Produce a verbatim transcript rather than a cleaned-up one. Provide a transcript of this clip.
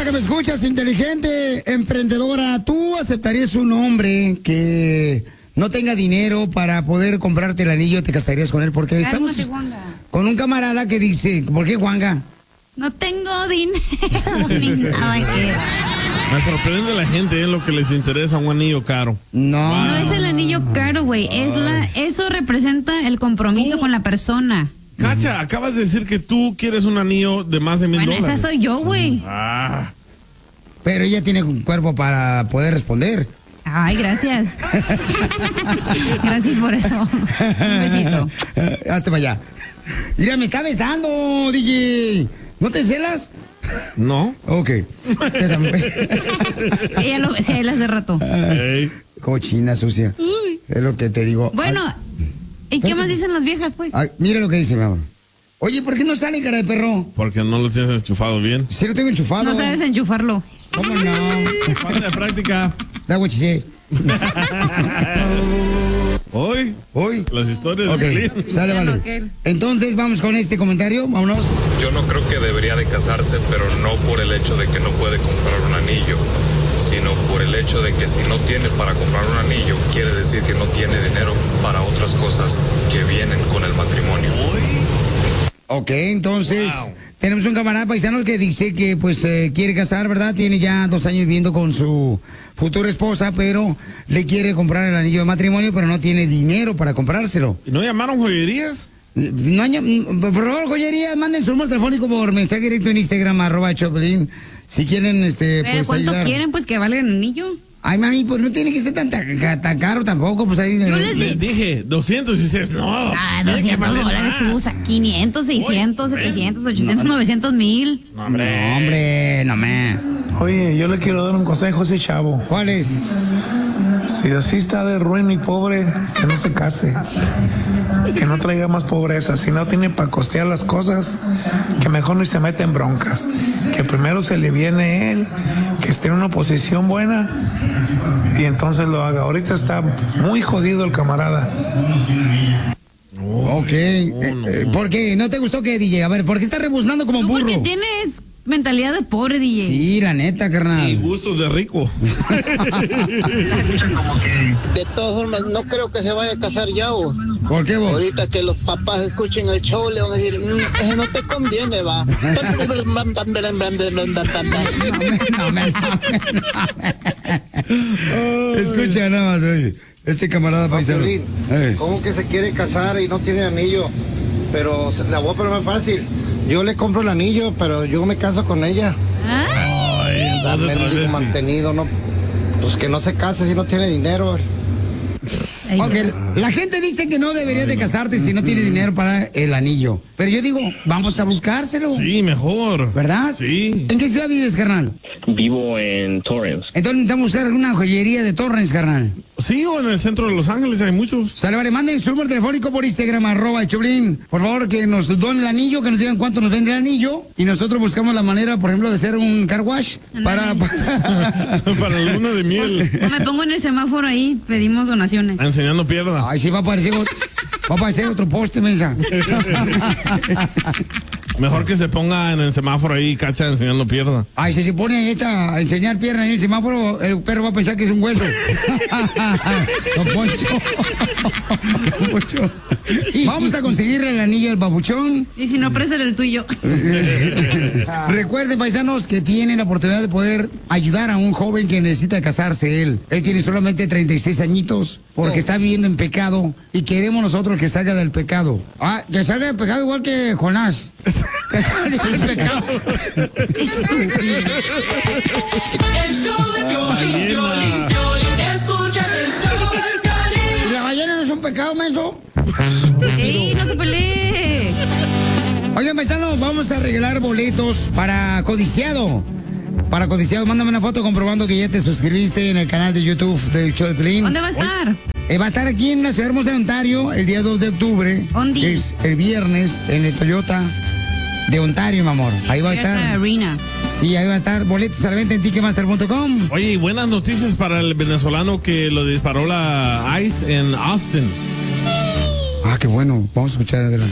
que me escuchas, inteligente, emprendedora, ¿tú aceptarías un hombre que no tenga dinero para poder comprarte el anillo? ¿Te casarías con él? Porque estamos con un camarada que dice, ¿por qué, Juanga? No tengo dinero ni nada que... Me sorprende la gente en lo que les interesa un anillo caro. No. Wow. No es el anillo caro, güey. Es la, eso representa el compromiso ¿Tú? con la persona. Cacha, acabas de decir que tú quieres un anillo de más de mil bueno, dólares. Esa soy yo, güey. Ah. Pero ella tiene un cuerpo para poder responder. Ay, gracias. Gracias por eso. Un besito. Hazte para allá. Mira, me está besando, D J. ¿No te celas? No. Ok. Sí, ella lo besé a él hace rato. Hey. Cochina sucia. Uy. Es lo que te digo. Bueno, Ay. ¿y qué más dicen las viejas, pues? Ay, mira lo que dice, mi amor. Oye, ¿por qué no sale, cara de perro? Porque no lo tienes enchufado bien. Sí, lo tengo enchufado. No sabes enchufarlo. ¿Cómo no? Falta de práctica. Da what you say. Hoy, hoy, las historias okay. de Piolín. Sale, vale. Entonces vamos con este comentario, vámonos. Yo no creo que debería de casarse, pero no por el hecho de que no puede comprar un anillo, sino por el hecho de que si no tiene para comprar un anillo, quiere decir que no tiene dinero para otras cosas que vienen con el matrimonio. Ok, entonces wow. tenemos un camarada paisano que dice que pues eh, quiere casar, ¿verdad? Tiene ya dos años viviendo con su futura esposa, pero le quiere comprar el anillo de matrimonio, pero no tiene dinero para comprárselo. ¿Y no llamaron joyerías? No, por favor, joyerías, manden su número telefónico por mensaje directo en Instagram, arroba Choplin, si quieren, este, ¿Pero pues cuánto ayudar. quieren, pues, que valga el anillo? Ay, mami, pues no tiene que ser tan, tan, tan caro tampoco, pues ahí... Yo les, les dije, doscientos y dices, no. Ah, doscientos dólares, tú usa quinientos, seiscientos, setecientos, ochocientos, no, novecientos, mil. No, hombre. No, hombre, no me... Oye, yo le quiero dar un consejo a ese chavo. ¿Cuál es? Si así está de ruin y pobre, que no se case. Que no traiga más pobreza. Si no tiene para costear las cosas, que mejor ni se mete en broncas. Que primero se le viene él, que esté en una posición buena y entonces lo haga. Ahorita está muy jodido el camarada. Ok. No, no, no. ¿Por qué? ¿No te gustó que D J? A ver, ¿por qué está rebuznando como ¿Tú burro? Porque tienes mentalidad de pobre, D J. Sí, la neta, carnal. Y gustos de rico. De todas formas, no creo que se vaya a casar ya, ¿o? ¿Por qué, vos? Ahorita que los papás escuchen el show, le van a decir, mmm, eso no te conviene, va. Escucha nada más, oye. Este camarada paisano. ¿Cómo que se quiere casar y no tiene anillo? Pero la voy a poner más fácil. Yo le compro el anillo, pero yo me caso con ella. Ay, entonces mantenido, no, pues que no se case si no tiene dinero. Okay. La gente dice que no deberías de casarte si no tienes dinero para el anillo. Pero yo digo, vamos a buscárselo. Sí, mejor. ¿Verdad? Sí. ¿En qué ciudad vives, carnal? Vivo en Torrance. Entonces necesitamos buscar alguna joyería de Torrance, carnal. Sí, o en el centro de Los Ángeles hay muchos. Sale, vale, manden su número telefónico por Instagram, arroba el Choplin. Por favor, que nos donen el anillo, que nos digan cuánto nos vende el anillo. Y nosotros buscamos la manera, por ejemplo, de hacer un car wash para... para la luna de miel. O me pongo en el semáforo ahí, pedimos donaciones. Enseñando pierna. Ay, sí, va a aparecer, va a aparecer otro poste, mensa. Mejor que se ponga en el semáforo ahí, cacha, enseñando pierna. Ay, si se pone esta a enseñar pierna en el semáforo, el perro va a pensar que es un hueso. Don Poncho. Don Poncho. Vamos a conseguirle el anillo al babuchón. Y si no, préstale el tuyo. Recuerden, paisanos, que tienen la oportunidad de poder ayudar a un joven que necesita casarse él. Él tiene solamente treinta y seis añitos porque oh. está viviendo en pecado y queremos nosotros que salga del pecado. Ah, que salga del pecado igual que Jonás. Que salga del pecado. El show de Piolín, Piolín, Piolín. Escuchas el show del Piolín. ¿Y la ballena no es un pecado, menso? ¡Ey, no se pelee! Oigan, paisanos, vamos a regalar boletos para Codiciado. Para Codiciado, mándame una foto comprobando que ya te suscribiste en el canal de YouTube del show de Piolín. ¿Dónde va a estar? Eh, va a estar aquí en la ciudad hermosa de Ontario el día dos de octubre. ¿Dónde? Que es el viernes en el Toyota de Ontario, mi amor. Ahí va a estar. Arena. Sí, ahí va a estar. Boletos a la venta en ticketmaster punto com. Oye, y buenas noticias para el venezolano que lo disparó la ICE en Austin. Ah, qué bueno. Vamos a escuchar adelante.